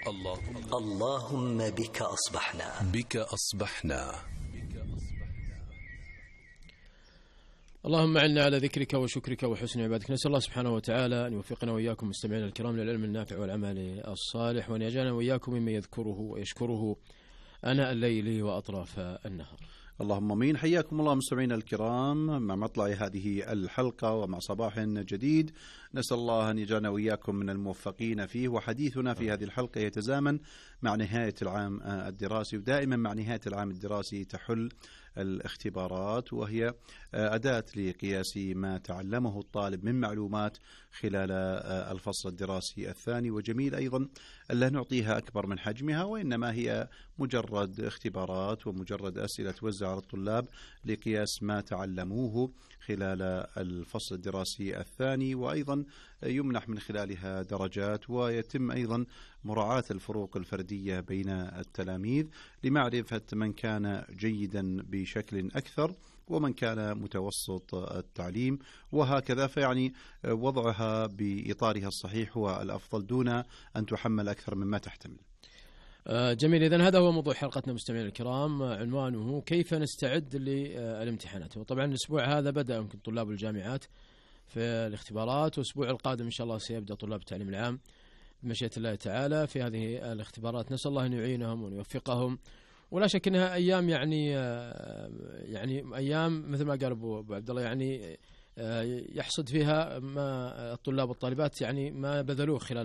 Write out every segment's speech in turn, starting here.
اللهم بك أصبحنا. اللهم أعنا على ذكرك وشكرك وحسن عبادك. نسأل الله سبحانه وتعالى أن يوفقنا وإياكم مستمعين الكرام للعلم النافع والعمل الصالح، وأن يجعلنا وإياكم ممن يذكره ويشكره آناء الليل وأطراف النهار. اللهم امين. حياكم الله مستمعينا الكرام مع مطلع هذه الحلقة ومع صباح جديد. نسأل الله أن يجعلنا وإياكم من الموفقين فيه. وحديثنا في هذه الحلقة يتزامن مع نهاية العام الدراسي، ودائما مع نهاية العام الدراسي تحل الاختبارات، وهي أداة لقياس ما تعلمه الطالب من معلومات خلال الفصل الدراسي الثاني. وجميل أيضا ألا نعطيها أكبر من حجمها، وإنما هي مجرد اختبارات ومجرد أسئلة توزع على الطلاب لقياس ما تعلموه خلال الفصل الدراسي الثاني، وأيضا يمنح من خلالها درجات، ويتم أيضا مراعاة الفروق الفردية بين التلاميذ لمعرفة من كان جيدا بشكل أكثر ومن كان متوسط التعليم، وهكذا. فيعني وضعها بإطارها الصحيح هو الأفضل دون أن تحمل أكثر مما تحتمل. جميل. إذن هذا هو موضوع حلقتنا مستمعين الكرام، عنوانه كيف نستعد للامتحانات. وطبعا الأسبوع هذا بدأ يمكن طلاب الجامعات في الاختبارات، والأسبوع القادم إن شاء الله سيبدأ طلاب التعليم العام بمشيئة الله تعالى في هذه الاختبارات. نسأل الله أن يعينهم وأن يوفقهم. ولا شك أنها أيام يعني أيام مثل ما قال أبو عبد الله، يعني يحصد فيها ما الطلاب والطالبات يعني ما بذلوه خلال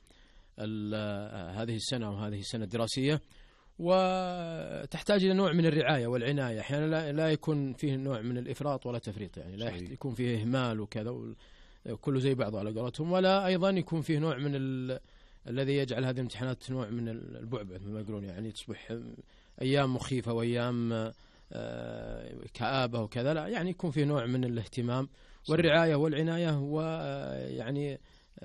هذه السنة وهذه السنة الدراسية، وتحتاج إلى نوع من الرعاية والعناية. أحيانا لا يكون فيه نوع من الإفراط ولا تفريط، يعني لا يكون فيه إهمال وكذا كله زي بعضه على قولتهم، ولا أيضا يكون فيه نوع من الذي يجعل هذه الامتحانات نوع من البعبع مثل ما يقولون، يعني تصبح أيام مخيفة وأيام كآبة وكذا. لا، يعني يكون فيه نوع من الاهتمام والرعاية والعناية، ويعني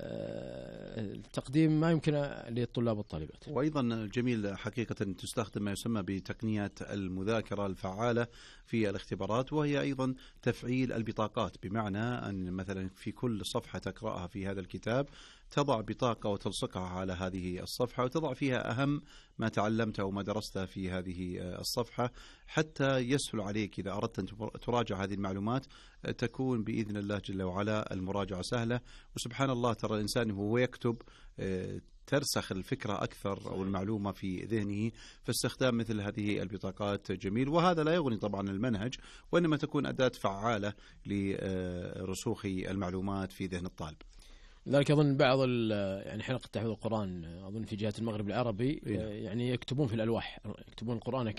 تقديم ما يمكن للطلاب والطالبات. وأيضا جميل حقيقة تستخدم ما يسمى بتقنيات المذاكرة الفعالة في الاختبارات، وهي أيضا تفعيل البطاقات، بمعنى أن مثلا في كل صفحة تقرأها في هذا الكتاب تضع بطاقة وتلصقها على هذه الصفحة، وتضع فيها أهم ما تعلمته وما درسته في هذه الصفحة، حتى يسهل عليك إذا أردت أن تراجع هذه المعلومات تكون بإذن الله جل وعلا المراجعة سهلة. وسبحان الله ترى الإنسان وهو يكتب ترسخ الفكرة أكثر أو المعلومة في ذهنه، فاستخدام مثل هذه البطاقات جميل. وهذا لا يغني طبعا المنهج، وإنما تكون أداة فعالة لرسوخ المعلومات في ذهن الطالب. لذلك أظن بعض يعني حلقة تحفيظ القرآن أظن في جهة المغرب العربي يعني يكتبون في الألواح، يكتبون القرآن